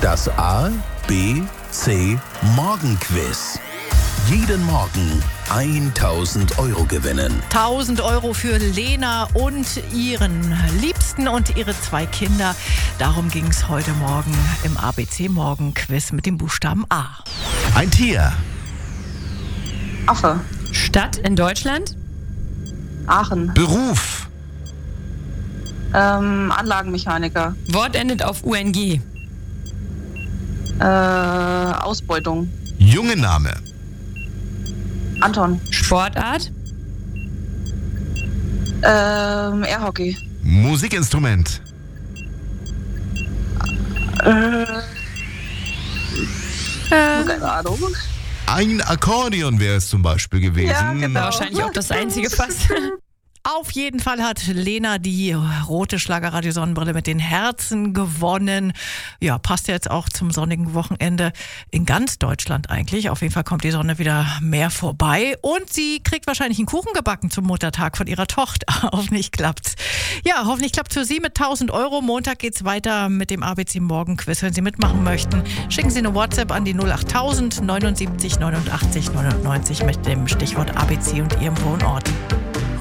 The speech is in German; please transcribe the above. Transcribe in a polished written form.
Das A, B, C Morgenquiz. Jeden Morgen 1.000 Euro gewinnen. 1.000 Euro für Lena und ihren Liebsten und ihre 2 Kinder. Darum ging es heute Morgen im ABC Morgenquiz mit dem Buchstaben A. Ein Tier. Affe. Stadt in Deutschland? Aachen. Beruf. Anlagenmechaniker. Wort endet auf UNG. Ausbeutung. Junge Name. Anton. Sportart? Airhockey. Musikinstrument. Keine Ahnung. Ein Akkordeon wäre es zum Beispiel gewesen. Ja, genau. Wahrscheinlich auch das einzige fast. Auf jeden Fall hat Lena die rote Schlagerradio-Sonnenbrille mit den Herzen gewonnen. Ja, passt jetzt auch zum sonnigen Wochenende in ganz Deutschland eigentlich. Auf jeden Fall kommt die Sonne wieder mehr vorbei. Und sie kriegt wahrscheinlich einen Kuchen gebacken zum Muttertag von ihrer Tochter. Hoffentlich klappt's. Ja, hoffentlich klappt's für Sie mit 1.000 Euro. Montag geht's weiter mit dem ABC Morgenquiz. Wenn Sie mitmachen möchten, schicken Sie eine WhatsApp an die 08000 79 89 99 mit dem Stichwort ABC und Ihrem Wohnort.